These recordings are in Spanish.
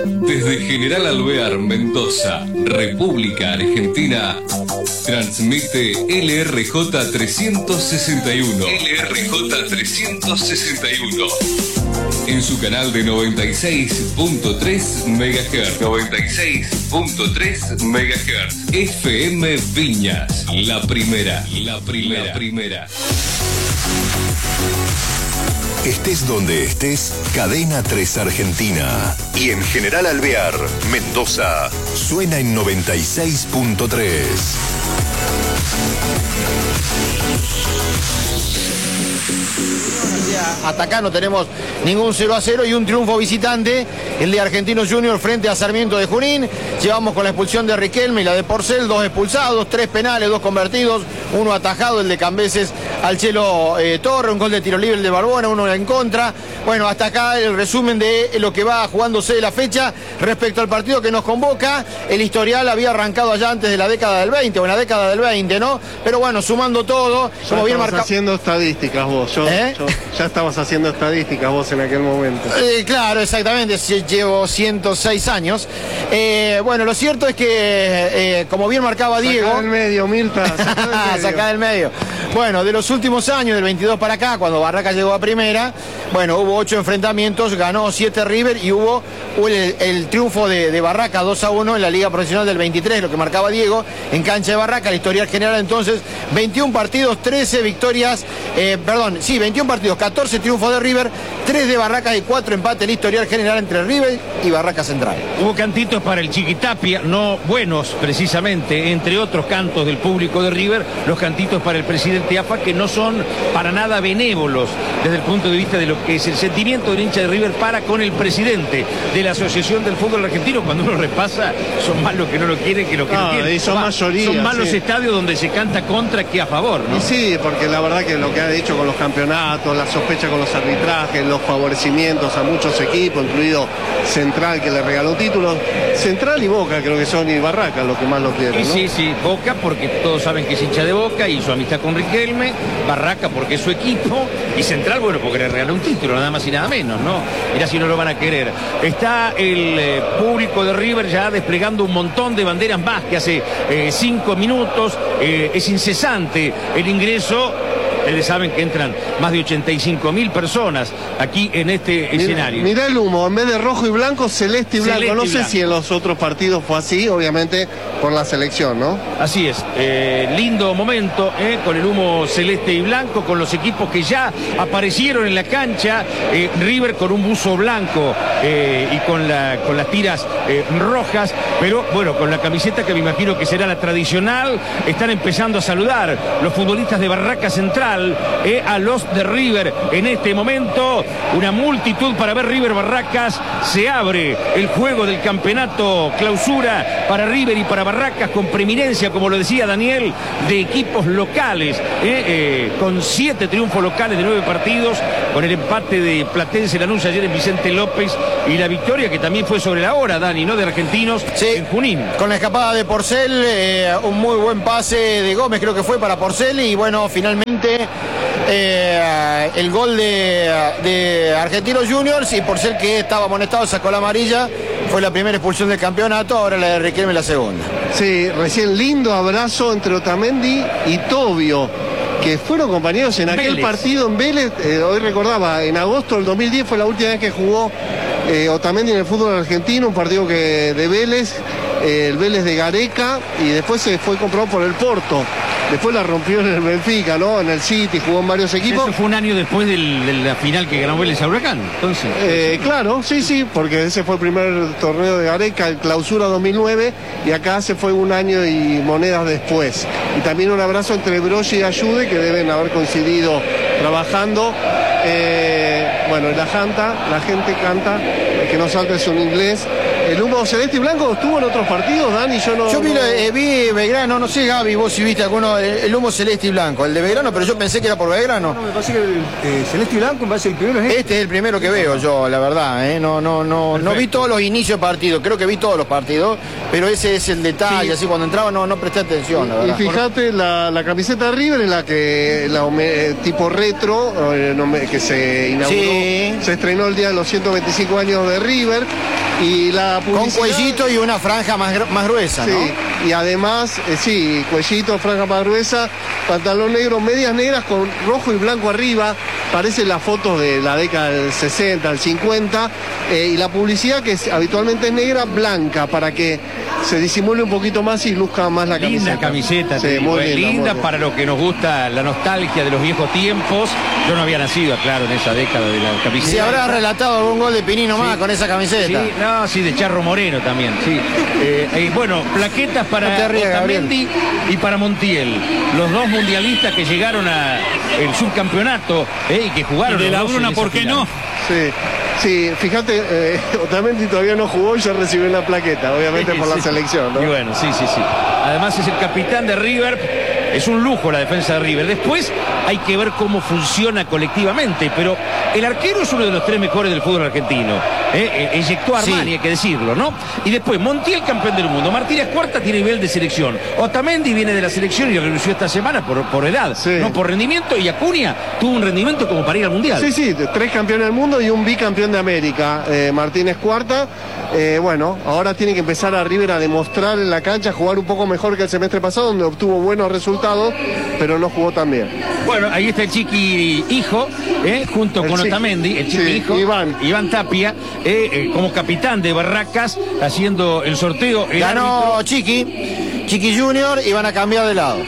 Desde General Alvear, Mendoza, República Argentina, transmite LRJ 361. LRJ 361. En su canal de 96.3 MHz. 96.3 MHz. FM Viñas. La primera. Estés donde estés, Cadena 3 Argentina. Y en General Alvear, Mendoza, suena en 96.3. Hasta acá no tenemos ningún 0-0 y un triunfo visitante, el de Argentinos Juniors frente a Sarmiento de Junín. Llevamos con la expulsión de Riquelme y la de Porcel, 2 expulsados, 3 penales, 2 convertidos, 1 atajado, el de Cambeses al Chelo Torre, un gol de tiro libre el de Barbona, 1 en contra. Bueno, hasta acá el resumen de lo que va jugándose de la fecha respecto al partido que nos convoca. El historial había arrancado allá antes de la década del 20, o en la década del 20, ¿no? Pero bueno, sumando todo, como bien marcado. Haciendo estadísticas vos, ya estabas haciendo estadísticas vos en aquel momento. Claro, exactamente, llevo 106 años. Bueno, lo cierto es que, como bien marcaba Diego... Sacá del medio, Mirta, sacá del medio. Bueno, de los últimos años, del 22 para acá, cuando Barracas llegó a primera, bueno, hubo 8 enfrentamientos, ganó 7 River y hubo el triunfo de Barracas 2-1 en la Liga Profesional del 23, lo que marcaba Diego, en cancha de Barracas. La historial general entonces, 21 partidos, 13 victorias, 21 partidos, 14 triunfos de River, 3 de Barracas y 4 empates. El historial general entre River y Barracas Central. Hubo cantitos para el Chiquitapia, no buenos precisamente, entre otros cantos del público de River, los cantitos para el presidente AFA, que no son para nada benévolos desde el punto de vista de lo que es el sentimiento del hincha de River para con el presidente de la Asociación del Fútbol Argentino. Cuando uno repasa, son más los que no lo quieren que los que lo quieren. Y son mayoría. Son más los estadios donde se canta contra que a favor, ¿no? Y sí, porque la verdad que lo que ha hecho con los campeonatos, la sospecha con los arbitrajes, los favorecimientos a muchos equipos, incluido Central, que le regaló títulos. Central y Boca creo que son, y Barracas los que más lo quieren, ¿no? Sí, Boca porque todos saben que es hincha de Boca y su amistad con Riquelme, Barraca porque es su equipo, y Central, bueno, porque le regaló un título, nada más y nada menos, ¿no? Mirá si no lo van a querer. Está el público de River ya desplegando un montón de banderas más que hace 5 minutos. Es incesante el ingreso. Ustedes saben que entran más de 85.000 personas aquí en este escenario. Mirá el humo, en vez de rojo y blanco, celeste y blanco. Celeste no y sé blanco. si en los otros partidos fue así, obviamente por la selección, ¿no? Así es, lindo momento, con el humo celeste y blanco, con los equipos que ya aparecieron en la cancha. River con un buzo blanco y con las tiras rojas, pero bueno, con la camiseta que me imagino que será la tradicional. Están empezando a saludar los futbolistas de Barracas Central a los de River en este momento. Una multitud para ver River Barracas. Se abre el juego del campeonato clausura para River y para Barracas, con preeminencia, como lo decía Daniel, de equipos locales, con 7 triunfos locales de 9 partidos, con el empate de Platense Lanús ayer en Vicente López y la victoria que también fue sobre la hora, Dani, ¿no?, de Argentinos en Junín. Con la escapada de Porcel, un muy buen pase de Gómez, creo que fue para Porcel, y bueno, finalmente el gol de Argentinos Juniors, y Porcel, que estaba amonestado, sacó la amarilla. Fue la primera expulsión del campeonato, ahora la de Riquelme la segunda. Sí, recién lindo abrazo entre Otamendi y Tobio, que fueron compañeros en aquel partido en Vélez. Hoy recordaba, en agosto del 2010 fue la última vez que jugó Otamendi en el fútbol argentino, un partido de Vélez, el Vélez de Gareca, y después se fue comprado por el Porto. Después la rompió en el Benfica, ¿no? En el City, jugó en varios equipos. Eso fue un año después de la final que ganó Vélez a Huracán, entonces. Claro, sí, porque ese fue el primer torneo de Gareca, el Clausura 2009, y acá se fue un año y monedas después. Y también un abrazo entre Broglie y Ayude, que deben haber coincidido trabajando. Bueno, la gente canta, el que no salta es un inglés. El humo celeste y blanco estuvo en otros partidos, Dani, yo vi Belgrano, no sé, Gaby, vos si viste alguno, el humo celeste y blanco, el de Belgrano, pero yo pensé que era por Belgrano. No, me parece que el celeste y blanco, me parece que el primero es Este es el primero que veo yo, la verdad, no vi todos los inicios de partido, creo que vi todos los partidos, pero ese es el detalle, así cuando entraba no presté atención, la verdad. Y fíjate la camiseta de River, en la que tipo retro, que se inauguró, se estrenó el día de los 125 años de River. Y la con cuellito y una franja más gruesa, sí, ¿no? Y además, sí, cuellito, franja más gruesa, pantalón negro, medias negras con rojo y blanco arriba, parecen las fotos de la década del 60, del 50, y la publicidad que habitualmente es negra, blanca, para que se disimule un poquito más y luzca más la camiseta. Linda camiseta, sí, muy linda para lo que nos gusta, la nostalgia de los viejos tiempos. Yo no había nacido, claro, en esa década de la camiseta. Si habrás relatado algún gol de Pinino más con esa camiseta. Sí, no, sí, de Charro Moreno también, sí. Bueno, plaquetas para Otamendi y para Montiel. Los dos mundialistas que llegaron al subcampeonato y que jugaron. Y de la Bruna, ¿por qué no? Sí. Sí, fíjate, Otamendi todavía no jugó y ya recibió una plaqueta, obviamente por la selección, ¿no? Y bueno, sí. Además es el capitán de River. Es un lujo la defensa de River. Después hay que ver cómo funciona colectivamente, pero el arquero es uno de los tres mejores del fútbol argentino. Eyectó a Armani, hay que decirlo, ¿no? Y después Montiel, campeón del mundo. Martínez Cuarta tiene nivel de selección. Otamendi viene de la selección y renunció esta semana por edad, no por rendimiento. Y Acuña tuvo un rendimiento como para ir al Mundial. Sí, 3 campeones del mundo y un bicampeón de América. Martínez Cuarta. Bueno, ahora tiene que empezar a River a demostrar en la cancha, jugar un poco mejor que el semestre pasado, donde obtuvo buenos resultados, pero no jugó tan bien. Bueno, ahí está el Chiqui Hijo, junto con Otamendi, el Chiqui Hijo, Iván Tapia, como capitán de Barracas, haciendo el sorteo. Ganó Chiqui Junior y van a cambiar de lado.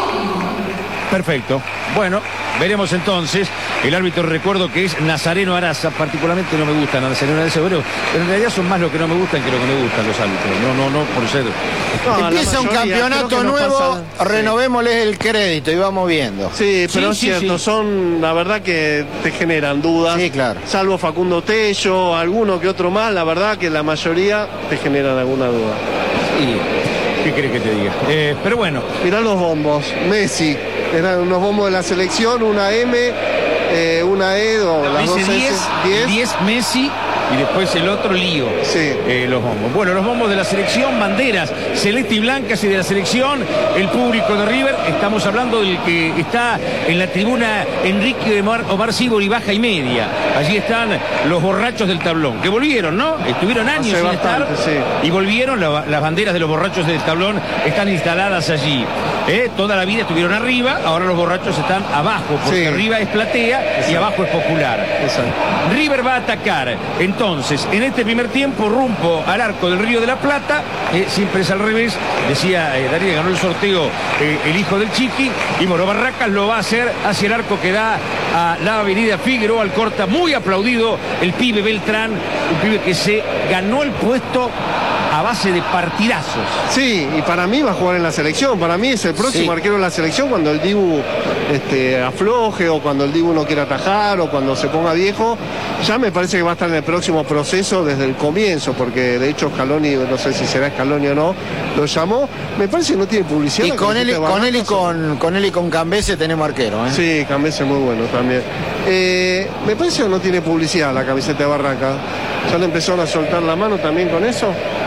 Perfecto. Bueno, veremos entonces. El árbitro, recuerdo que es Nazareno Araza. Particularmente no me gusta Nazareno Araza, pero en realidad son más lo que no me gustan que lo que me gustan los árbitros. No por ser. Empieza un campeonato nuevo, renovémosles el crédito y vamos viendo. Sí, pero es cierto, son la verdad que te generan dudas. Sí, claro. Salvo Facundo Tello, alguno que otro más, la verdad que la mayoría te generan alguna duda. Sí. ¿Qué querés que te diga? Pero bueno. Mirá los bombos. Messi. Eran unos bombos de la selección, una M, una E, las dos S. 10 Messi y después el otro Lío. Sí. Los bombos. Bueno, los bombos de la selección, banderas celeste y blancas y de la selección, el público de River. Estamos hablando del que está en la tribuna Enrique Omar Sibori, baja y media. Allí están los borrachos del tablón, que volvieron, ¿no? Estuvieron años sin estar y volvieron. Las banderas de los borrachos del tablón están instaladas allí. Toda la vida estuvieron arriba, ahora los borrachos están abajo, porque arriba es platea y abajo es popular. River va a atacar. Entonces, en este primer tiempo, rumbo al arco del Río de la Plata, siempre es al revés, decía Darío, ganó el sorteo el hijo del Chiqui, y Moro Barracas lo va a hacer hacia el arco que da a la avenida Figueroa Alcorta, muy aplaudido el pibe Beltrán, un pibe que se ganó el puesto a base de partidazos. Sí, y para mí va a jugar en la selección, para mí es el próximo arquero de la selección cuando el Dibu afloje, o cuando el Dibu no quiera atajar, o cuando se ponga viejo. Ya me parece que va a estar en el próximo proceso desde el comienzo, porque de hecho Scaloni, no sé si será Scaloni o no, lo llamó. Me parece que no tiene publicidad. Y con él y con Cambese tenemos arquero, ¿eh? Sí, Cambese muy bueno también. Me parece que no tiene publicidad la camiseta de Barraca. ¿Ya le empezaron a soltar la mano también con eso?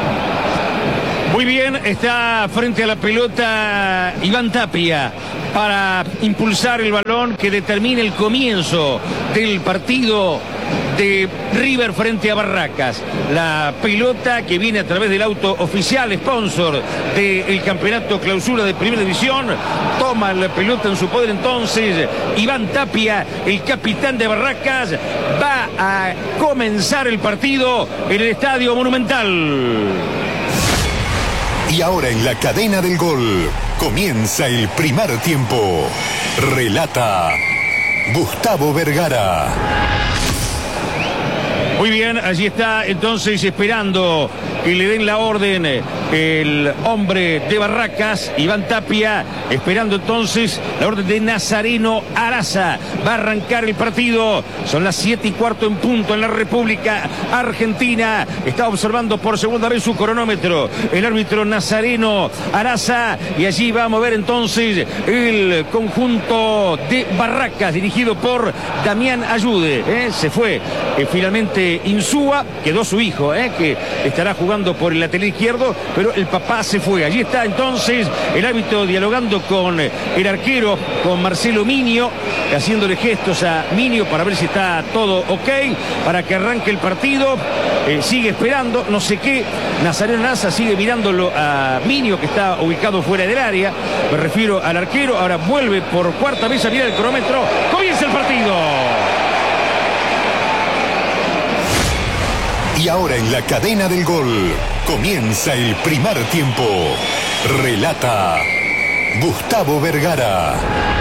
Muy bien, está frente a la pelota Iván Tapia para impulsar el balón que determine el comienzo del partido de River frente a Barracas. La pelota que viene a través del auto oficial, sponsor del campeonato clausura de Primera División. Toma la pelota en su poder entonces Iván Tapia, el capitán de Barracas. Va a comenzar el partido en el Estadio Monumental. Y ahora en la cadena del gol comienza el primer tiempo. Relata Gustavo Vergara. Muy bien, allí está entonces esperando que le den la orden el hombre de Barracas, Iván Tapia, esperando entonces la orden de Nazareno Araza. Va a arrancar el partido, son las 7:15 en punto en la República Argentina. Está observando por segunda vez su cronómetro el árbitro Nazareno Araza, y allí va a mover entonces el conjunto de Barracas dirigido por Damián Ayude. Se fue finalmente de Insúa, quedó su hijo, que estará jugando por el lateral izquierdo, pero el papá se fue. Allí está entonces el árbitro dialogando con el arquero, con Marcelo Minio, haciéndole gestos a Minio para ver si está todo ok, para que arranque el partido. Sigue esperando, no sé qué. Nazareno Nasa sigue mirándolo a Minio, que está ubicado fuera del área. Me refiero al arquero. Ahora vuelve por cuarta vez a mirar el cronómetro. Comienza el partido. Y ahora en la cadena del gol comienza el primer tiempo. Relata Gustavo Vergara.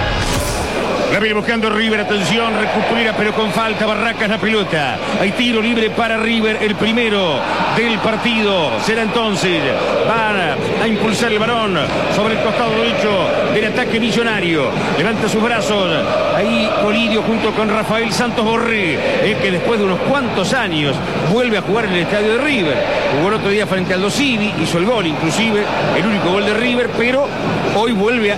La viene buscando River, atención, recupera pero con falta, Barracas la pelota. Hay tiro libre para River, el primero del partido. Será entonces, van a impulsar el balón sobre el costado derecho del ataque millonario. Levanta sus brazos, ahí Colidio junto con Rafael Santos Borré, que después de unos cuantos años vuelve a jugar en el estadio de River. Jugó el otro día frente al Aldo Civi, hizo el gol inclusive, el único gol de River, pero hoy vuelve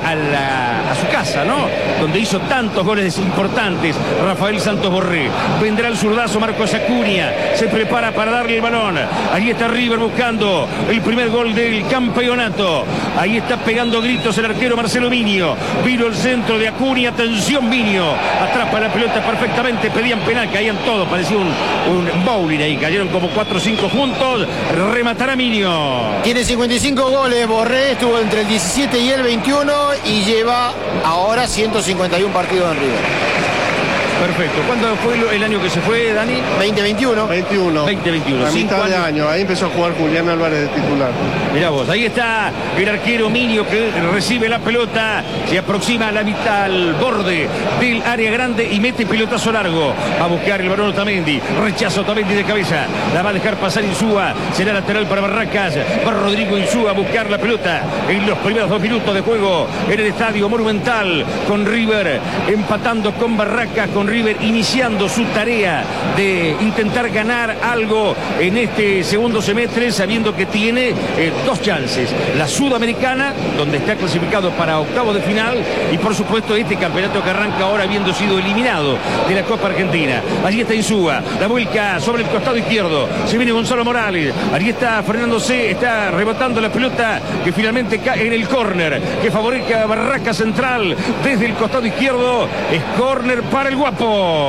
a su casa, ¿no? Donde hizo tantos goles importantes Rafael Santos Borré. Vendrá el zurdazo Marcos Acuña, se prepara para darle el balón. Ahí está River buscando el primer gol del campeonato. Ahí está pegando gritos el arquero Marcelo Minio. Vino el centro de Acuña, atención Minio, atrapa la pelota perfectamente, pedían penal, caían todos, parecía un bowling ahí, cayeron como 4 o 5 juntos. Rematará Minio. Tiene 55 goles Borré, estuvo entre el 17 y el 21 y lleva ahora 151 partidos en River. Perfecto. ¿Cuándo fue el año que se fue, Dani? 2021. 2021. La mitad de año. Ahí empezó a jugar Julián Álvarez de titular. Mirá vos, ahí está el arquero Minio que recibe la pelota, se aproxima a la mitad, al borde del área grande y mete pelotazo largo. Va a buscar el balón Otamendi. Rechazo Otamendi de cabeza. La va a dejar pasar Insúa. Será lateral para Barracas. Va Rodrigo Insúa a buscar la pelota en los primeros 2 minutos de juego en el Estadio Monumental, con River empatando con Barracas, con River iniciando su tarea de intentar ganar algo en este segundo semestre, sabiendo que tiene 2 chances: la Sudamericana, donde está clasificado para octavos de final, y por supuesto este campeonato que arranca ahora habiendo sido eliminado de la Copa Argentina. Allí está Insúa, la vuelca sobre el costado izquierdo, se viene Gonzalo Morales, allí está Fernando C, está rebotando la pelota que finalmente cae en el córner que favorece a Barraca Central desde el costado izquierdo. Es córner para el Guapo.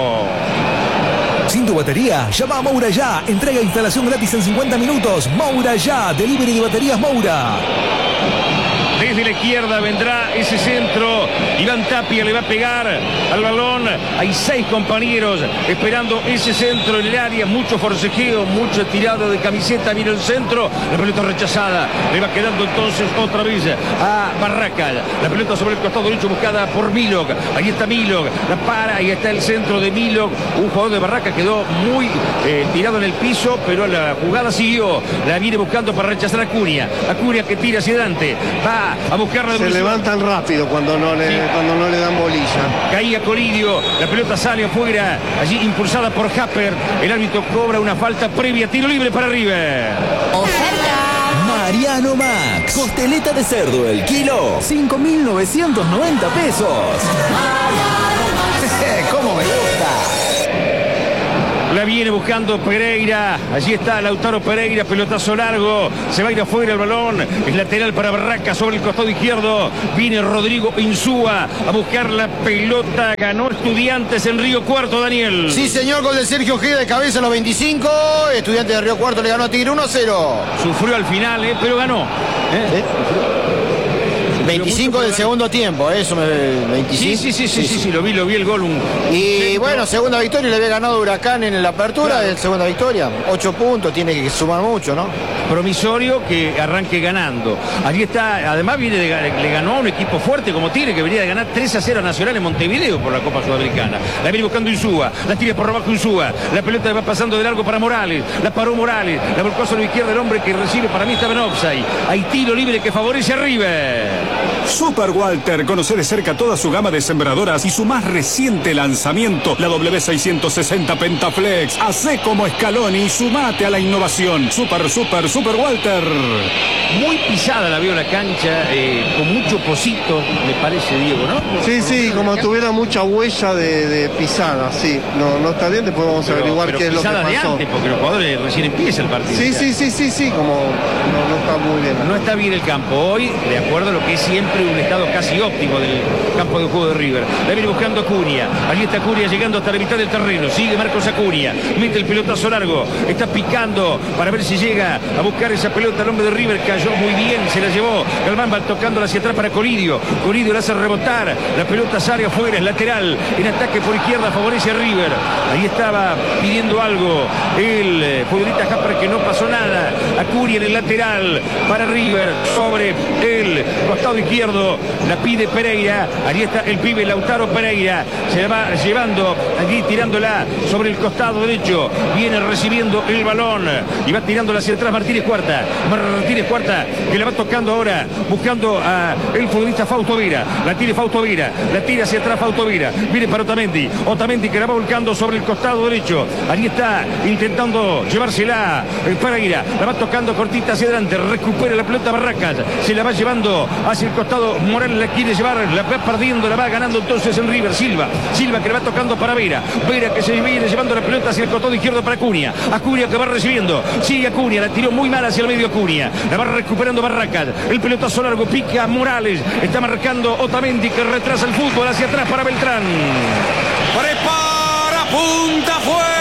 Sin tu batería, llama a Moura ya. Entrega e instalación gratis en 50 minutos. Moura ya, delivery de baterías Moura. Desde la izquierda vendrá ese centro. Iván Tapia le va a pegar al balón. Hay 6 compañeros esperando ese centro en el área. Mucho forcejeo, mucho tirado de camiseta. Viene el centro. La pelota rechazada. Le va quedando entonces otra vez a Barracas. La pelota sobre el costado derecho buscada por Milog. Ahí está Milog. La para. Ahí está el centro de Milog. Un jugador de Barracas quedó muy tirado en el piso, pero la jugada siguió. La viene buscando para rechazar a Acuña. Acuña que tira hacia adelante. Va a buscar la Se levantan rápido cuando no le dan bolilla. Caía Colidio, la pelota sale afuera, allí impulsada por Happer. El árbitro cobra una falta previa, tiro libre para River. Mariano Max, costeleta de cerdo el kilo, 5.990 pesos. ¿Cómo me gusta? La viene buscando Pereira. Allí está Lautaro Pereira, pelotazo largo. Se va a ir afuera el balón. Es lateral para Barracas sobre el costado izquierdo. Viene Rodrigo Insúa a buscar la pelota. Ganó Estudiantes en Río Cuarto, Daniel. Sí, señor, gol de Sergio G de cabeza a los 25. Estudiantes de Río Cuarto le ganó a Tigre 1-0. Sufrió al final, pero ganó. 25 del segundo tiempo, eso me... 25. Sí, lo vi el gol. Y bueno, segunda victoria, le había ganado Huracán en la apertura, claro. Segunda victoria, 8 puntos, tiene que sumar mucho, ¿no? Promisorio que arranque ganando. Allí está, además le ganó a un equipo fuerte como Tigre, que venía de ganar 3-0 a Nacional en Montevideo por la Copa Sudamericana. La viene buscando Insúa, la tira por abajo Insúa, la pelota va pasando de largo para Morales, la paró Morales, la volcó a la izquierda el hombre que recibe, para mí estaba en offside. Hay tiro libre que favorece a River. Super Walter, conoce de cerca toda su gama de sembradoras y su más reciente lanzamiento, la W660 Pentaflex. Hacé como Scaloni y sumate a la innovación. Super Walter. Muy pisada la veo la cancha, con mucho pocito, me parece, Diego, ¿no? Sí, como tuviera mucha huella de pisada, sí. No está bien, después vamos a averiguar qué es lo que pasó. De antes, porque los jugadores recién empieza el partido. Sí, como no está muy bien. No está bien el campo hoy, de acuerdo a lo que es siempre un estado casi óptimo del campo de juego de River. La viene buscando Acuña. Allí está Acuña llegando hasta la mitad del terreno. Sigue Marcos Acuña. Mete el pelotazo largo. Está picando para ver si llega a buscar esa pelota. El hombre de River cayó muy bien. Se la llevó. Galván va tocándola hacia atrás para Colidio. Colidio la hace rebotar. La pelota sale afuera. Es lateral. En ataque por izquierda favorece a River. Ahí estaba pidiendo algo el futbolista Jasper, que no pasó nada. Acuña en el lateral para River. Sobre el costado izquierdo. La pide Pereira. Allí está el pibe Lautaro Pereira. Se la va llevando allí, tirándola sobre el costado derecho. Viene recibiendo el balón y va tirándola hacia atrás Martínez Cuarta. Que la va tocando ahora, buscando a el futbolista Fausto Vera. La tiene Fausto Vera. La tira hacia atrás Fausto Vera. Viene para Otamendi. Otamendi que la va volcando sobre el costado derecho. Allí está intentando llevársela Pereira. La va tocando cortita hacia adelante. Recupera la pelota Barracas. Se la va llevando hacia el costado. Morales la quiere llevar. La va perdiendo. La va ganando entonces en River. Silva que le va tocando para Vera. Vera que se viene llevando la pelota hacia el costado izquierdo para Acuña. Acuña que va recibiendo. Sigue Acuña. La tiró muy mal hacia el medio Acuña. La va recuperando Barracas. El pelotazo largo. Pica Morales. Está marcando Otamendi que retrasa el fútbol hacia atrás para Beltrán. Prepara. Punta fue.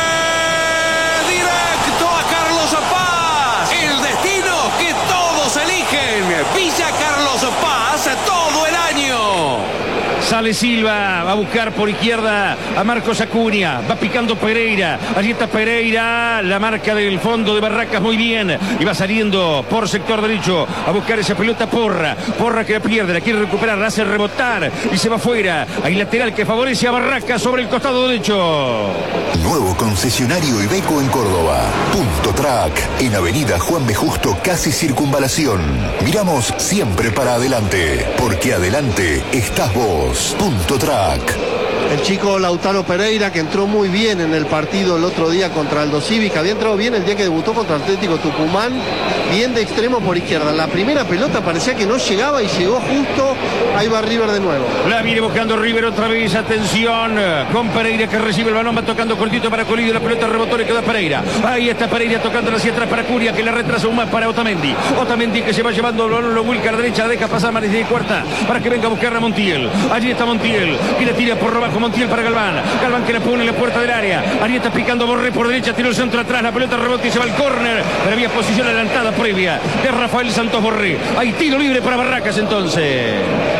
Directo a Carlos Paz. El destino que todos eligen. Villa Carlos Paz todo el año. Sale Silva, va a buscar por izquierda a Marcos Acuña, va picando Pereira, allí está Pereira, la marca del fondo de Barracas muy bien, y va saliendo por sector derecho a buscar esa pelota Porra que la pierde, la quiere recuperar, la hace rebotar y se va fuera, hay lateral que favorece a Barracas sobre el costado derecho. Nuevo concesionario Iveco en Córdoba, Punto Track, en Avenida Juan B. Justo, casi Circunvalación. Miramos siempre para adelante, porque adelante estás vos. Punto Track. El chico Lautaro Pereira, que entró muy bien en el partido el otro día contra Aldo Civi, que había entrado bien el día que debutó contra Atlético Tucumán, bien de extremo por izquierda. La primera pelota parecía que no llegaba y llegó justo. Ahí va River de nuevo. La viene buscando River otra vez, atención, con Pereira que recibe el balón, va tocando cortito para Colidio, la pelota rebotó, le queda Pereira. Ahí está Pereira tocándola hacia atrás para Curia, que la retrasa aún más para Otamendi. Otamendi que se va llevando el balón, lo vuelca a la derecha, deja pasar Martínez Cuarta para que venga a buscar a Montiel. Allí está Montiel, que la tira por abajo Montiel para Galván. Galván que la pone en la puerta del área. Ahí está picando Borré por derecha, tiró el centro atrás, la pelota rebota y se va al córner. Pero había posición adelantada previa de Rafael Santos Borré. Hay tiro libre para Barracas entonces.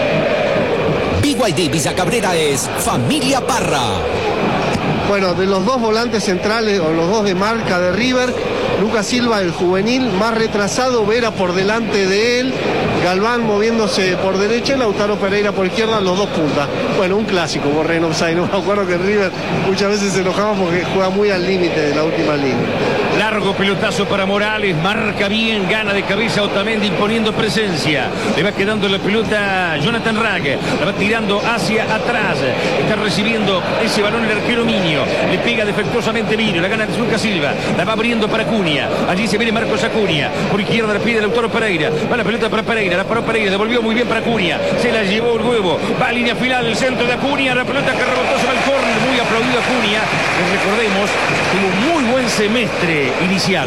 BYD Villa Cabrera es Familia Parra. Bueno, de los dos volantes centrales o los dos de marca de River, Lucas Silva, el juvenil, más retrasado, Vera por delante de él, Galván moviéndose por derecha y Lautaro Pereira por izquierda, los dos puntas. Bueno, un clásico, Borré en offside. No me acuerdo que River muchas veces se enojaba porque juega muy al límite de la última línea. Largo pelotazo para Morales, marca bien, gana de cabeza Otamendi imponiendo presencia. Le va quedando la pelota Jonathan Ragg, la va tirando hacia atrás. Está recibiendo ese balón el arquero Miño. Le pega defectuosamente Miño, la gana Lucas Silva, la va abriendo para Acuña. Allí se viene Marcos Acuña, por izquierda la pide Lautaro Pereira. Va la pelota para Pereira, la paró Pereira, devolvió muy bien para Acuña. Se la llevó el huevo, va a línea final, el centro de Acuña, la pelota que rebotó sobre el córner, muy aplaudido Acuña. Recordemos, tuvo muy buen semestre inicial.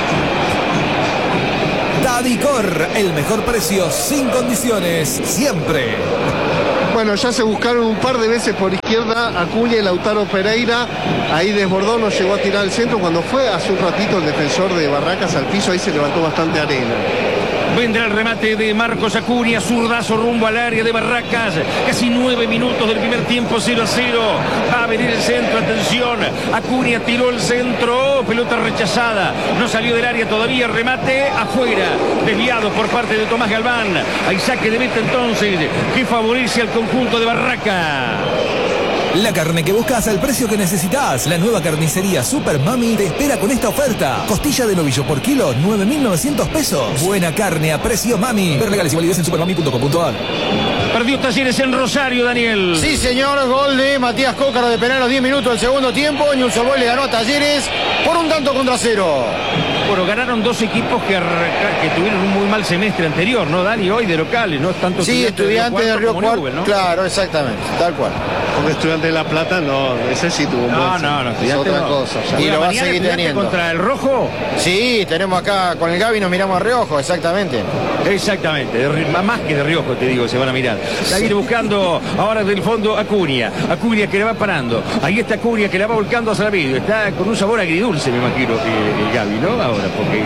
Dadicor, el mejor precio sin condiciones, siempre. Bueno, ya se buscaron un par de veces por izquierda Acuña y Lautaro Pereira. Ahí desbordó, no llegó a tirar el centro. Cuando fue hace un ratito el defensor de Barracas al piso, ahí se levantó bastante arena. Vendrá el remate de Marcos Acuña, zurdazo rumbo al área de Barracas. Casi 9 minutos del primer tiempo, 0-0. Va a venir el centro, atención. Acuña tiró el centro, pelota rechazada. No salió del área todavía, remate afuera. Desviado por parte de Tomás Galván. Hay saque de meta entonces que favorece al conjunto de Barracas. La carne que buscas al precio que necesitas. La nueva carnicería Super Mami te espera con esta oferta. Costilla de novillo por kilo, 9.900 pesos. Buena carne a precio Mami. Ver legales y validez en supermami.com.ar. Perdió Talleres en Rosario, Daniel. Sí, señor, gol de Matías Cócaro de penal a los 10 minutos del segundo tiempo. Newell's Old Boys le ganó a Talleres por 1-0. Bueno, ganaron dos equipos que tuvieron un muy mal semestre anterior, ¿no, Dani? Hoy de locales, ¿no? Tanto sí, Estudiantes de Río Cuarto, ¿no? Claro, exactamente, tal cual. Porque Estudiantes de La Plata no, ese sí tuvo un buen no, es otra cosa. Y lo va a seguir teniendo. ¿Contra el Rojo? Sí, tenemos acá con el Gaby, nos miramos a Riojo, exactamente. Exactamente, más que de Riojo, te digo, se van a mirar. La viene buscando ahora del fondo Acuña que le va parando. Ahí está Acuña que la va volcando hacia el vídeo. Está con un sabor agridulce, me imagino, el Gaby, ¿no? Ahora, porque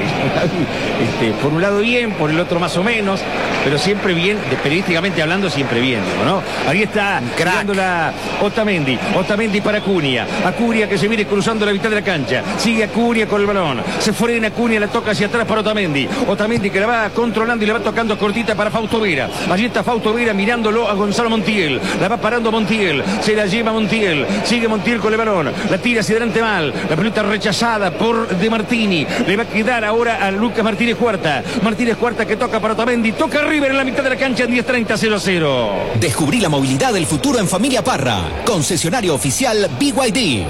por un lado bien, por el otro más o menos, pero siempre bien, periodísticamente hablando, siempre bien, ¿no? Ahí está creándola Otamendi para Acuña que se viene cruzando la mitad de la cancha. Sigue Acuña con el balón. Se frena Acuña, la toca hacia atrás para Otamendi que la va controlando y le va tocando cortita para Fausto Vera. Allí está Fausto Vera mirándolo a Gonzalo Montiel. La va parando Montiel. Se la lleva Montiel. Sigue Montiel con el balón. La tira hacia adelante mal. La pelota rechazada por De Martini. Le va a quedar ahora a Lucas Martínez Cuarta. Que toca para Otamendi. Toca River en la mitad de la cancha en 10:30, 0-0. Descubrí la movilidad del futuro en Familia Parra. Concesionario oficial BYD.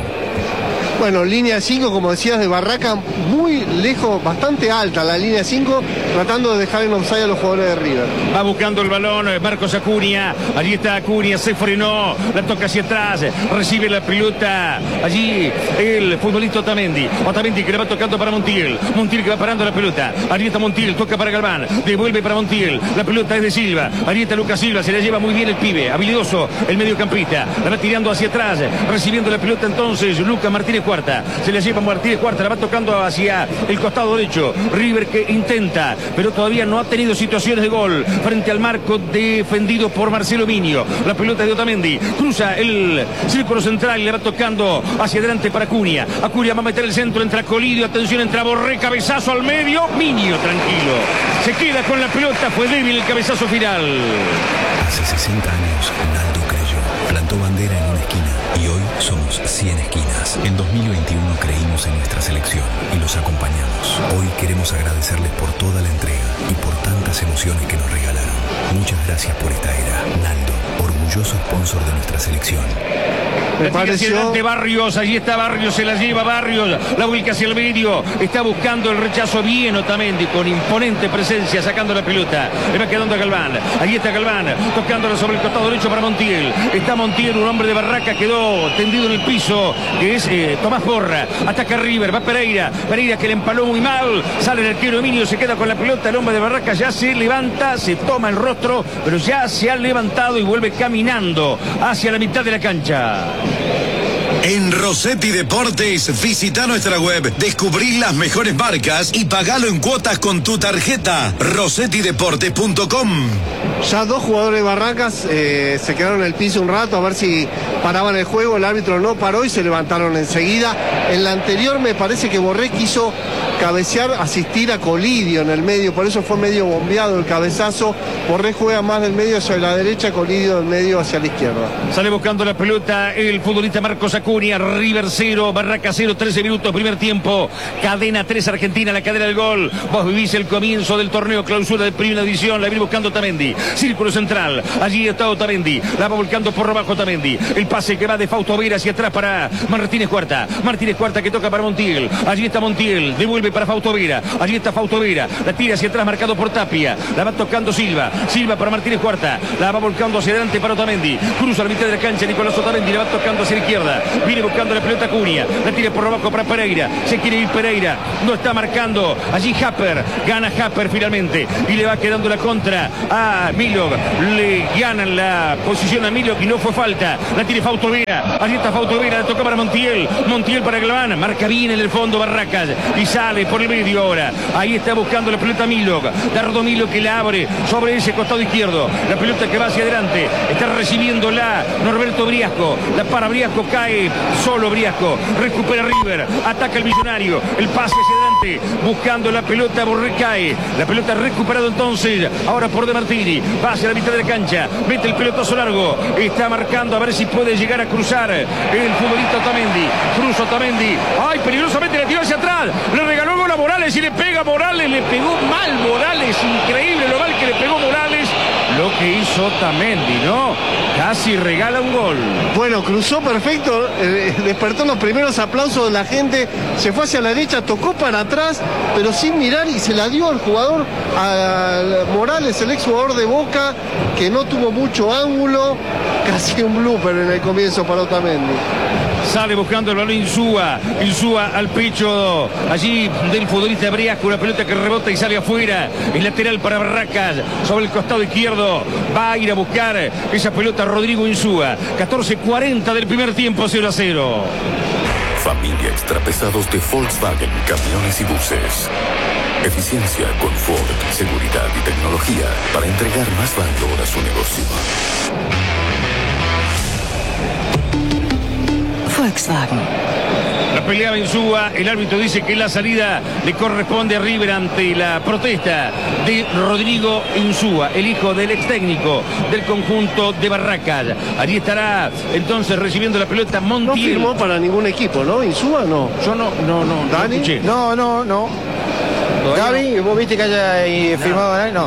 Bueno, línea 5, como decías, de Barraca, muy lejos, bastante alta la línea 5, tratando de dejar en offside a los jugadores de River. Va buscando el balón Marcos Acuña, allí está Acuña, se frenó, la toca hacia atrás, recibe la pelota, allí el futbolista Otamendi que le va tocando para Montiel que va parando la pelota, allí está Montiel, toca para Galván, devuelve para Montiel, la pelota es de Silva, allí está Lucas Silva, se la lleva muy bien el pibe, habilidoso, el mediocampista, la va tirando hacia atrás, recibiendo la pelota entonces Lucas Martínez Cuarta, se la lleva Martínez Cuarta, la va tocando hacia el costado derecho. River que intenta, pero todavía no ha tenido situaciones de gol frente al marco defendido por Marcelo Minio. La pelota de Otamendi cruza el círculo central y le va tocando hacia adelante para Acuña. Acuña va a meter el centro, entra Colidio, atención, entra Borré, cabezazo al medio. Minio tranquilo, se queda con la pelota, fue débil el cabezazo final. Hace 60 años Naldo creyó, plantó bandera en una esquina y hoy somos 100 esquinas. En 2021 creímos en nuestra selección y los acompañamos. Hoy queremos agradecerles por toda la entrega y por tantas emociones que nos regalaron. Muchas gracias por esta era. Naldo, orgulloso sponsor de nuestra selección. Me pareció de Barrios, allí está Barrios, se la lleva Barrios, la vuelca hacia el medio, está buscando el rechazo bien Otamendi, con imponente presencia, sacando la pelota, le va quedando a Galván, allí está Galván, tocándolo sobre el costado derecho para Montiel, está Montiel, un hombre de Barraca, quedó tendido en el piso, que es Tomás Borra, ataca River, va Pereira que le empaló muy mal, sale el arquero Emilio, se queda con la pelota, el hombre de Barraca ya se levanta, se toma el rostro, pero ya se ha levantado y vuelve caminando hacia la mitad de la cancha. En Rossetti Deportes, visita nuestra web, descubrí las mejores marcas y pagalo en cuotas con tu tarjeta. RossettiDeportes.com. Ya dos jugadores de Barracas se quedaron en el piso un rato a ver si paraban el juego, el árbitro no paró y se levantaron enseguida. En la anterior me parece que Borré quiso cabecear, asistir a Colidio en el medio, por eso fue medio bombeado el cabezazo. Borré juega más del medio hacia la derecha, Colidio del medio hacia la izquierda. Sale buscando la pelota el futbolista Marcos Acuña, River 0, Barraca 0, 13 minutos, primer tiempo, cadena 3 Argentina, la cadena del gol. Vos vivís el comienzo del torneo clausura de primera división, la viene buscando Otamendi, círculo central, allí está Otamendi, la va volcando por abajo Otamendi, el pase que va de Fausto Vera hacia atrás para Martínez Cuarta que toca para Montiel, allí está Montiel, devuelve para Fausto Vera, allí está Fausto Vera, la tira hacia atrás marcado por Tapia, la va tocando Silva para Martínez Cuarta, la va volcando hacia adelante para Otamendi, cruza la mitad de la cancha Nicolás Otamendi, la va tocando hacia la izquierda, viene buscando la pelota Acuña, la tira por abajo para Pereira, se quiere ir Pereira, no está marcando, allí Happer, gana Happer finalmente, y le va quedando la contra a Milog, le ganan la posición a Milog y no fue falta, la tiene Fausto Vera, allí está Fausto Vera, la toca para Montiel para Galván, marca bien en el fondo Barracas, y sale por el medio ahora, ahí está buscando la pelota Milog, Dardo Milog que la abre sobre ese costado izquierdo, la pelota que va hacia adelante, está recibiendo la Norberto Briasco, la para Briasco, cae solo Briasco, recupera River, ataca el Millonario, el pase hacia adelante adelante, buscando la pelota, Borrecae. La pelota recuperada entonces, ahora por De Martini, va hacia la mitad de la cancha, mete el pelotazo largo, está marcando a ver si puede llegar a cruzar el futbolista Otamendi. Cruza Otamendi, ay, peligrosamente le tiró hacia atrás, le regaló gol a Morales y le pega a Morales, le pegó mal Morales, increíble lo mal que le pegó Morales. Lo que hizo Otamendi, ¿no? Casi regala un gol. Bueno, cruzó perfecto, despertó los primeros aplausos de la gente, se fue hacia la derecha, tocó para atrás, pero sin mirar y se la dio al jugador, a Morales, el exjugador de Boca, que no tuvo mucho ángulo, casi un blooper en el comienzo para Otamendi. Sale buscando el balón Insúa al pecho allí del futbolista Briasco, una pelota que rebota y sale afuera, el lateral para Barracas, sobre el costado izquierdo, va a ir a buscar esa pelota Rodrigo Insúa. 14:40 del primer tiempo, 0-0. Familia extrapesados de Volkswagen, camiones y buses. Eficiencia, confort, seguridad y tecnología para entregar más valor a su negocio. Volkswagen. La pelea Insúa, el árbitro dice que la salida le corresponde a River ante la protesta de Rodrigo Insúa, el hijo del ex técnico del conjunto de Barracas. Allí estará entonces recibiendo la pelota Montiel. No firmó para ningún equipo, ¿no? Insúa no. Yo no. ¿Dani? No. Gaby, ¿vos viste que haya firmado? No.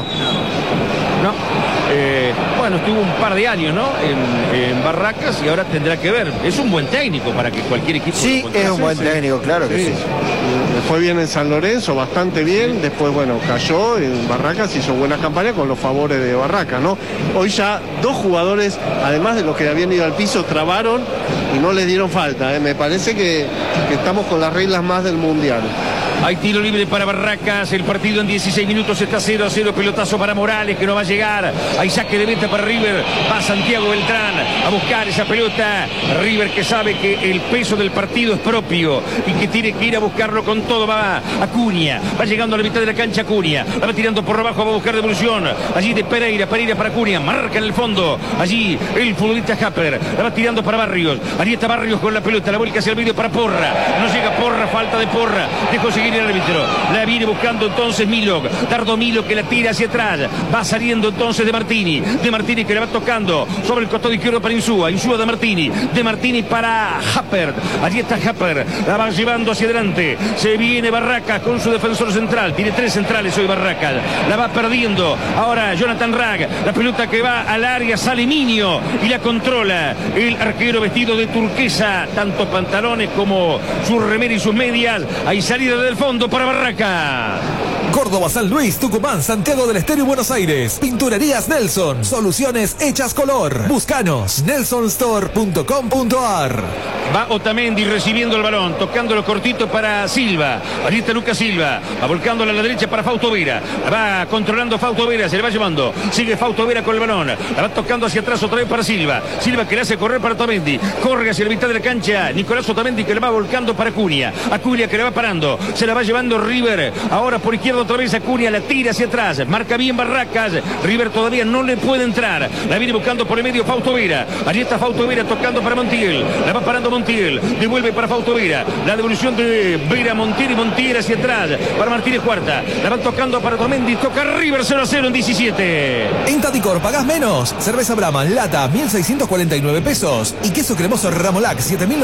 Bueno, estuvo un par de años, ¿no? En Barracas y ahora tendrá que ver. Es un buen técnico para que cualquier equipo... Sí, es un buen técnico, claro que sí. Fue bien en San Lorenzo, bastante bien. Después, bueno, cayó en Barracas, hizo buena campaña con los favores de Barracas, ¿no? Hoy ya dos jugadores, además de los que habían ido al piso, trabaron y no les dieron falta. Me parece que estamos con las reglas más del Mundial. Hay tiro libre para Barracas, el partido en 16 minutos está 0-0, pelotazo para Morales que no va a llegar, hay saque de meta para River, va Santiago Beltrán a buscar esa pelota, River que sabe que el peso del partido es propio y que tiene que ir a buscarlo con todo, va Acuña, va llegando a la mitad de la cancha Acuña, la va tirando por abajo, va a buscar devolución, allí de Pereira para Acuña, marca en el fondo, allí el futbolista Happer, la va tirando para Barrios, allí está Barrios con la pelota, la vuelca hacia el medio para Porra, no llega Porra, falta de Porra, dejó seguir el árbitro, la viene buscando entonces Milok, Dardo Milok que la tira hacia atrás, va saliendo entonces De Martini que la va tocando sobre el costado izquierdo para Insúa De Martini para Happer, allí está Happer, la va llevando hacia adelante, se viene Barracas con su defensor central, tiene 3 centrales hoy Barracas, la va perdiendo, ahora Jonathan Rag, la pelota que va al área, sale Minio y la controla el arquero vestido de turquesa, tanto pantalones como su remera y sus medias, hay salida del fondo para Barraca. Córdoba, San Luis, Tucumán, Santiago del Estero y Buenos Aires. Pinturerías Nelson. Soluciones hechas color. Búscanos. nelsonstore.com.ar. Va Otamendi recibiendo el balón, tocándolo cortito para Silva. Allí está Lucas Silva, va volcándola a la derecha para Fausto Vera. La va controlando Fausto Vera, se le va llevando. Sigue Fausto Vera con el balón. La va tocando hacia atrás otra vez para Silva. Silva que le hace correr para Otamendi. Corre hacia la mitad de la cancha. Nicolás Otamendi que le va volcando para Acuña. Acuña que le va parando. Se la va llevando River. Ahora por izquierda otra vez Acuña, la tira hacia atrás. Marca bien Barracas. River todavía no le puede entrar. La viene buscando por el medio Fausto Vera. Allí está Fausto Vera tocando para Montiel. La va parando Montiel. Devuelve para Fausto Vera. La devolución de Vera Montiel y Montiel hacia atrás. Para Martínez Cuarta. La van tocando para Otamendi. Toca River 0-0 en 17. En Taticor pagás menos. Cerveza Brahma lata 1.649 pesos. Y queso cremoso Ramolac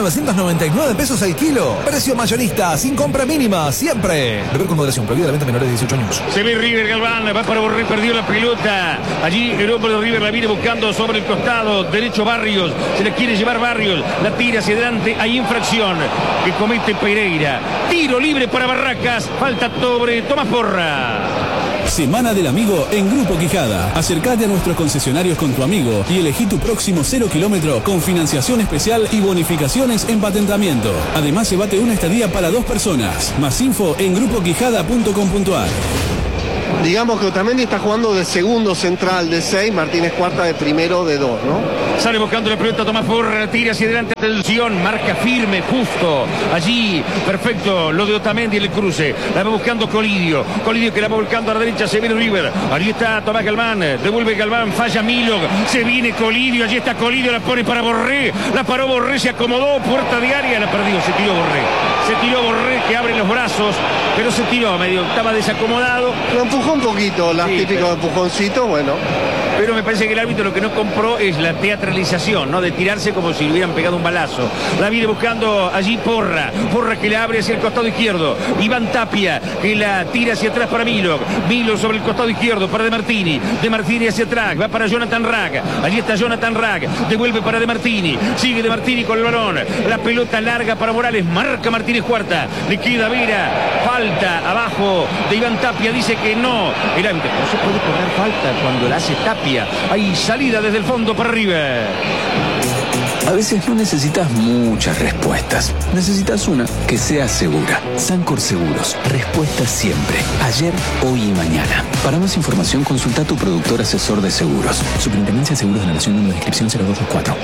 7.999 pesos al kilo. Precio mayorista sin compra mínima siempre. Beber con moderación. Prohibida la venta a menores de 18 años. Se ve River Galván. Va para Borré. Perdió la pelota. Allí el hombre de River la viene buscando sobre el costado derecho Barrios. Se le quiere llevar Barrios. La tira hacia adelante. Hay infracción que comete Pereira. Tiro libre para Barracas. Falta sobre Tomás Porra. Semana del Amigo en Grupo Quijada. Acércate a nuestros concesionarios con tu amigo y elegí tu próximo 0 kilómetro con financiación especial y bonificaciones en patentamiento. Además, llévate una estadía para 2 personas. Más info en grupoquijada.com.ar. Digamos que Otamendi está jugando de segundo central de 6, Martínez Cuarta de primero de 2, ¿no? Sale buscando la pelota Tomás Porra, tira hacia adelante, atención, marca firme, justo, allí, perfecto, lo de Otamendi en el cruce, la va buscando Colidio que la va volcando a la derecha, se viene River, allí está Tomás Galván, devuelve Galván, falla Milog, se viene Colidio, allí está Colidio, la pone para Borré, la paró Borré, se acomodó, puerta de área, la perdió, se tiró Borré, que abre los brazos, pero se tiró medio, estaba desacomodado. Lo empujó un poquito, los típicos empujoncitos, bueno. Pero me parece que el árbitro lo que no compró es la teatralización, ¿no? De tirarse como si le hubieran pegado un balazo. La viene buscando allí Porra que la abre hacia el costado izquierdo. Iván Tapia, que la tira hacia atrás para Milog sobre el costado izquierdo para De Martini hacia atrás, va para Jonathan Rag. Allí está Jonathan Rag, devuelve para De Martini, sigue De Martini con el balón. La pelota larga para Morales, marca Martínez Cuarta, le queda Vera, falta abajo de Iván Tapia, dice que no. El árbitro no se puede cobrar falta cuando la hace Tapia. Hay salida desde el fondo para arriba. A veces no necesitas muchas respuestas. Necesitas una que sea segura. Sancor Seguros. Respuesta siempre. Ayer, hoy y mañana. Para más información, consulta a tu productor asesor de seguros. Superintendencia de Seguros de la Nación, número de inscripción 0224.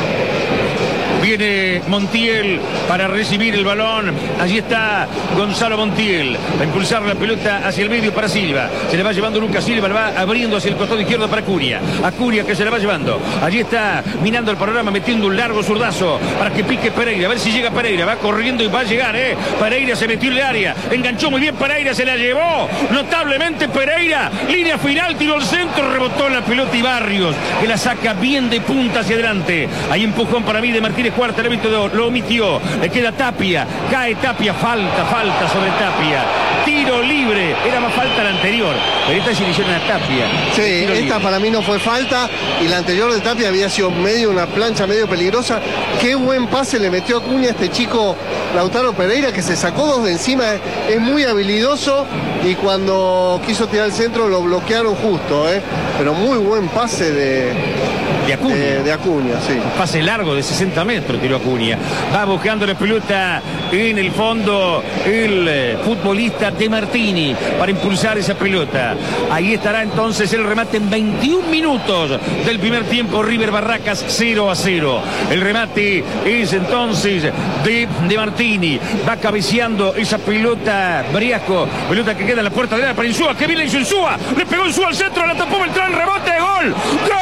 Viene Montiel para recibir el balón. Allí está Gonzalo Montiel. Va a impulsar la pelota hacia el medio para Silva. Se le va llevando Lucas Silva. La va abriendo hacia el costado izquierdo para Acuña. Acuña que se la va llevando. Allí está minando el panorama, metiendo un largo zurdazo para que pique Pereira. A ver si llega Pereira. Va corriendo y va a llegar. Pereira se metió en el área. Enganchó muy bien Pereira. Se la llevó notablemente Pereira. Línea final. Tiró al centro. Rebotó la pelota y Barrios, que la saca bien de punta hacia adelante. Hay empujón para mí de Martínez Cuarta, el árbitro lo omitió, le queda Tapia, cae Tapia, falta sobre Tapia, tiro libre, era más falta la anterior, pero esta se le hicieron a Tapia. Sí, esta libre. Para mí no fue falta, y la anterior de Tapia había sido una plancha medio peligrosa. Qué buen pase le metió Acuña a este chico Lautaro Pereira, que se sacó dos de encima, es muy habilidoso, y cuando quiso tirar el centro lo bloquearon justo, pero muy buen pase de Acuña, sí. Un pase largo de 60 metros tiró Acuña. Va buscando la pelota en el fondo el futbolista De Martini para impulsar esa pelota. Ahí estará entonces el remate en 21 minutos del primer tiempo. River Barracas 0-0. El remate es entonces de Martini. Va cabeceando esa pelota Briasco. Pelota que queda en la puerta de la para Insúa. Que bien le hizo Insúa. Le pegó Insúa al centro. La tapó Beltrán. Rebote. Gol. ¡Gol!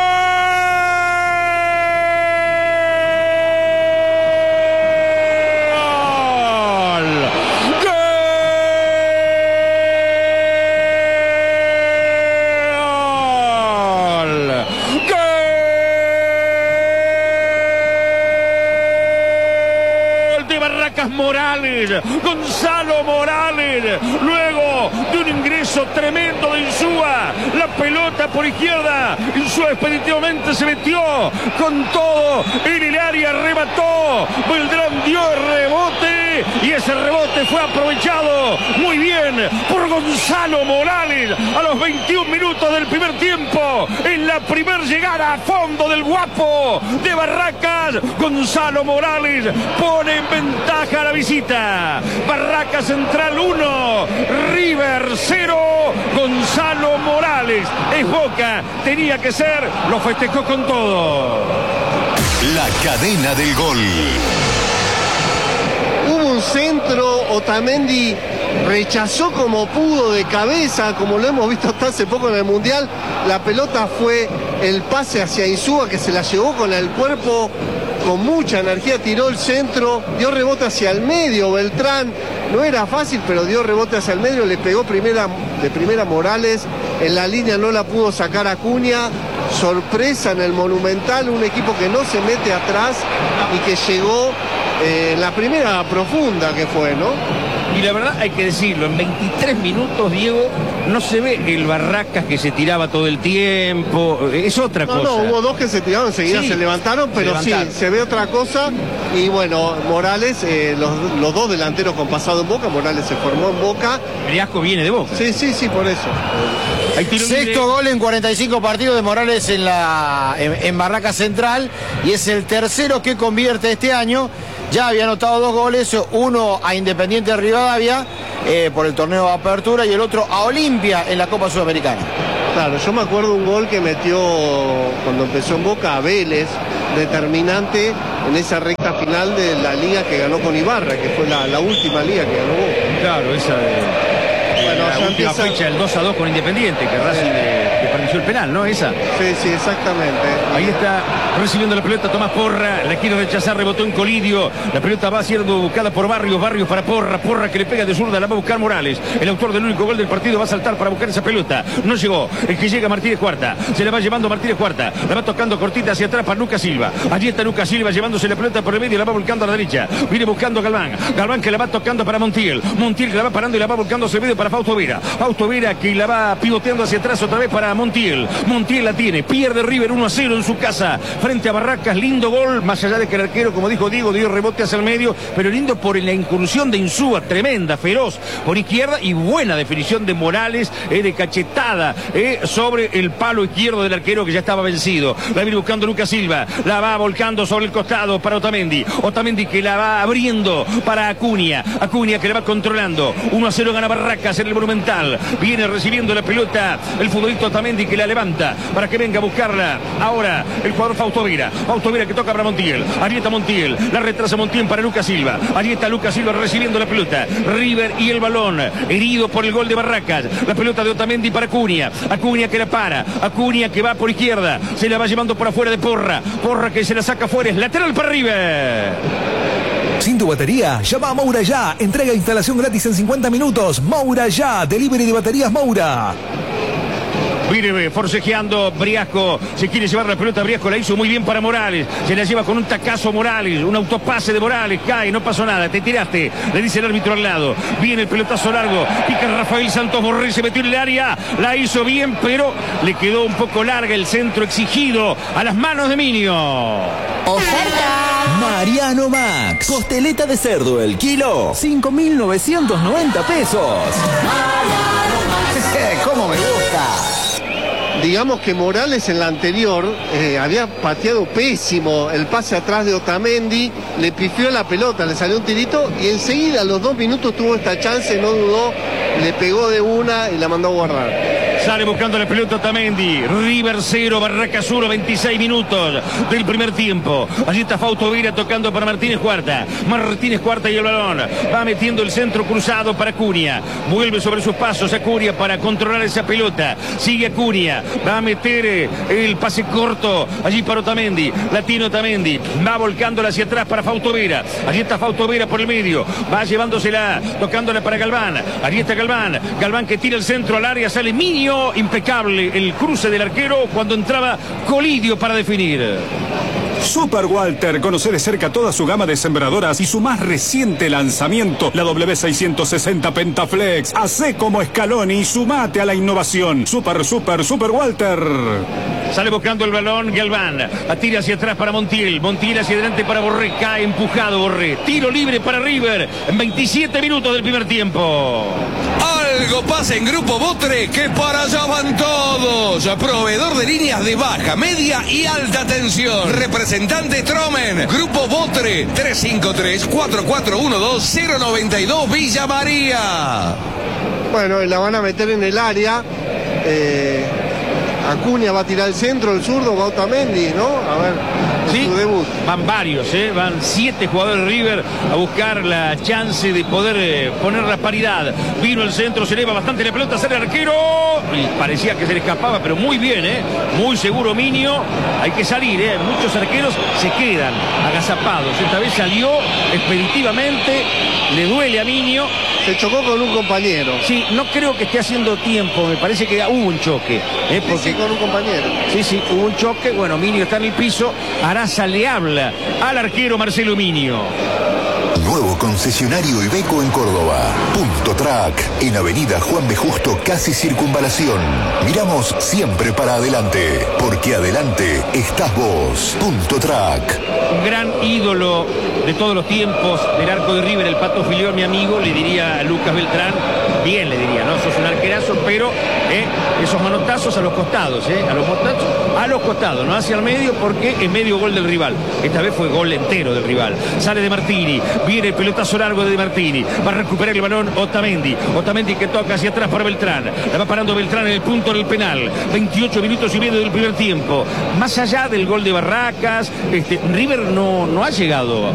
Morales, Gonzalo Morales, luego de un ingreso tremendo de Insúa, la pelota por izquierda, Insúa expeditivamente se metió con todo en el área, remató, Beltrán dio el rebote y ese rebote fue aprovechado muy bien por Gonzalo Morales a los 21 minutos del primer tiempo, en la primer llegada a fondo del Guapo de Barracas. Gonzalo Morales pone en ventaja a la visita. Barracas Central 1, River 0, Gonzalo Morales. Es Boca, tenía que ser, lo festejó con todo. La cadena del gol. Hubo un centro, Otamendi rechazó como pudo de cabeza, como lo hemos visto hasta hace poco en el Mundial. La pelota fue el pase hacia Insúa, que se la llevó con el cuerpo, con mucha energía, tiró el centro, dio rebote hacia el medio. Beltrán, no era fácil, pero dio rebote hacia el medio, le pegó de primera Morales, en la línea no la pudo sacar Acuña. Sorpresa en el Monumental, un equipo que no se mete atrás y que llegó en la primera profunda que fue, ¿no? Y la verdad hay que decirlo, en 23 minutos, Diego, no se ve el Barracas que se tiraba todo el tiempo, es otra cosa. No, hubo dos que se tiraron, enseguida sí, se levantaron, pero sí, se ve otra cosa. Y bueno, Morales, los dos delanteros con pasado en Boca, Morales se formó en Boca. Briasco viene de Boca. Sí, por eso. Sexto gol en 45 partidos de Morales en Barracas Central, y es el tercero que convierte este año. ya había anotado 2 goles, uno a Independiente de Rivadavia por el torneo de apertura y el otro a Olimpia en la Copa Sudamericana. Claro, yo me acuerdo un gol que metió cuando empezó en Boca a Vélez, determinante en esa recta final de la liga que ganó con Ibarra, que fue la última liga que ganó Boca. Claro, esa de... Bueno, la última fecha, el 2-2 con Independiente, que Racing desperdició el penal, ¿no? Esa. Sí, exactamente. Ahí está recibiendo la pelota Tomás Porra, la quiere rechazar, rebotó en Colidio, la pelota va siendo buscada por Barrios para Porra que le pega de zurda, la va a buscar Morales, el autor del único gol del partido va a saltar para buscar esa pelota, no llegó, el que llega Martínez Cuarta, se la va llevando Martínez Cuarta, la va tocando cortita hacia atrás para Lucas Silva, allí está Lucas Silva llevándose la pelota por el medio, la va volcando a la derecha, viene buscando a Galván que la va tocando para Montiel que la va parando y la va volcando hacia el medio para Fausto Vera que la va pivoteando hacia atrás otra vez para Montiel la tiene, pierde River 1-0 en su casa frente a Barracas, lindo gol, más allá de que el arquero, como dijo Diego, dio rebote hacia el medio, pero lindo por la incursión de Insúa, tremenda, feroz, por izquierda y buena definición de Morales, de cachetada, sobre el palo izquierdo del arquero que ya estaba vencido, la viene buscando Lucas Silva, la va volcando sobre el costado para Otamendi que la va abriendo para Acuña que la va controlando, 1-0 gana Barracas en el Monumental, viene recibiendo la pelota el futbolista Otamendi que la levanta para que venga a buscarla ahora el jugador Fausto Vera que toca para Montiel, allí está Montiel, la retrasa Montiel para Lucas Silva, allí está Lucas Silva recibiendo la pelota, River y el balón, herido por el gol de Barracas, la pelota de Otamendi para Acuña que la para, Acuña que va por izquierda, se la va llevando por afuera de Porra que se la saca afuera, es lateral para River. Sin tu batería, llama a Moura Ya. Entrega e instalación gratis en 50 minutos. Moura Ya, delivery de baterías Moura. Viene forcejeando Briasco, se quiere llevar la pelota, Briasco la hizo muy bien para Morales, se la lleva con un tacazo Morales, un autopase de Morales, cae, no pasó nada, te tiraste, le dice el árbitro al lado, viene el pelotazo largo, pica Rafael Santos Borré, se metió en el área, la hizo bien, pero le quedó un poco larga el centro exigido a las manos de Minio. ¡Oferta! Mariano Max, costeleta de cerdo el kilo, 5.990 pesos. ¿Cómo me gusta? Digamos que Morales en la anterior había pateado pésimo el pase atrás de Otamendi, le pifió la pelota, le salió un tirito y enseguida a los 2 minutos tuvo esta chance, no dudó, le pegó de una y la mandó a guardar. Sale buscando la pelota Otamendi, River 0, Barracas 1, 26 minutos del primer tiempo. Allí está Fausto Vera tocando para Martínez Cuarta y el balón, va metiendo el centro cruzado para Acuña, vuelve sobre sus pasos Acuña para controlar esa pelota, sigue Acuña, va a meter el pase corto allí para Otamendi, la tiene Otamendi, va volcándola hacia atrás para Fausto Vera, allí está Fausto Vera por el medio, va llevándosela, tocándola para Galván, allí está Galván que tira el centro al área, sale Minio, impecable el cruce del arquero cuando entraba Colidio para definir. Super Walter, conoce de cerca toda su gama de sembradoras y su más reciente lanzamiento, la W660 Pentaflex. Hacé como Scaloni y sumate a la innovación. Super Walter. Sale buscando el balón Galván, la tira hacia atrás para Montiel hacia adelante para Borré, cae empujado Borré, tiro libre para River en 27 minutos del primer tiempo. Algo pasa en Grupo Botre, que para allá van todos. Proveedor de líneas de baja, media y alta tensión. Representante Tromen. Grupo Botre, 353-4412-092 Villa María. Bueno, la van a meter en el área. Acuña va a tirar el centro, el zurdo, va Otamendi, ¿no? A ver, sí, su debut. Van varios, van 7 jugadores de River a buscar la chance de poder poner la paridad. Vino el centro, se eleva bastante la pelota, sale el arquero. Y parecía que se le escapaba, pero muy bien, muy seguro Minio. Hay que salir, muchos arqueros se quedan agazapados. Esta vez salió expeditivamente, le duele a Minio. Se chocó con un compañero. Sí, no creo que esté haciendo tiempo, me parece que hubo un choque. Porque... Sí, con un compañero. Sí, hubo un choque, bueno, Minio está en el piso, Araza le habla al arquero Marcelo Minio. Nuevo concesionario Iveco en Córdoba. Punto Track, en Avenida Juan B. Justo, casi Circunvalación. Miramos siempre para adelante, porque adelante estás vos. Punto Track. Un gran ídolo de todos los tiempos del arco de River, el Pato Filión, mi amigo, le diría a Lucas Beltrán, bien le diría, ¿no? Sos un arquerazo, pero esos manotazos a los costados, a los manotazos a los costados, no hacia el medio, porque es medio gol del rival. Esta vez fue gol entero del rival. Sale De Martini, viene el pelotazo largo de De Martini, va a recuperar el balón Otamendi que toca hacia atrás para Beltrán, la va parando Beltrán en el punto del penal. 28 minutos y medio del primer tiempo. Más allá del gol de Barracas, River no ha llegado